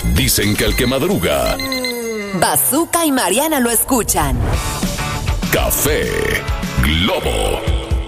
Dicen que el que madruga. Bazooka y Mariana lo escuchan. Café Globo.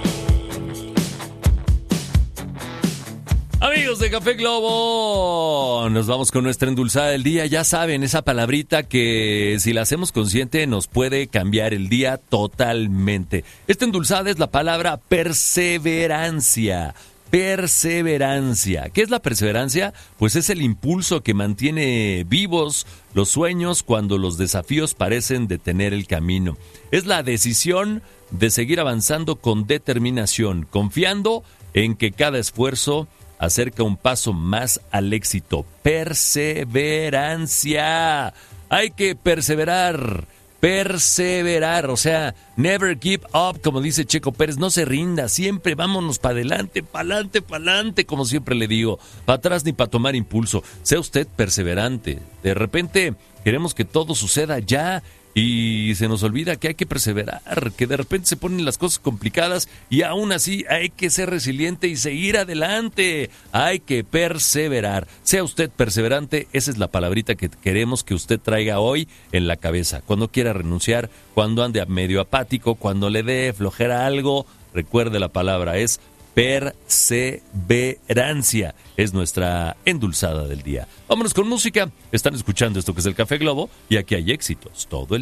Amigos de Café Globo, nos vamos con nuestra endulzada del día. Ya saben, esa palabrita que si la hacemos consciente nos puede cambiar el día totalmente. Esta endulzada es la palabra perseverancia. Perseverancia. ¿Qué es la perseverancia? Pues es el impulso que mantiene vivos los sueños cuando los desafíos parecen detener el camino. Es la decisión de seguir avanzando con determinación, confiando en que cada esfuerzo acerca un paso más al éxito. Perseverancia. Hay que perseverar. Perseverar, o sea, never give up, como dice Checo Pérez, no se rinda, siempre vámonos para adelante, como siempre le digo, para atrás ni para tomar impulso. Sea usted perseverante. De repente queremos que todo suceda ya y se nos olvida que hay que perseverar, que de repente se ponen las cosas complicadas y aún así hay que ser resiliente y seguir adelante. Hay que perseverar. Sea usted perseverante, esa es la palabrita que queremos que usted traiga hoy en la cabeza. Cuando quiera renunciar, cuando ande medio apático, cuando le dé flojera algo, recuerde la palabra, es perseverancia. Es nuestra endulzada del día. Vámonos con música. Están escuchando esto que es el Café Globo y aquí hay éxitos todo el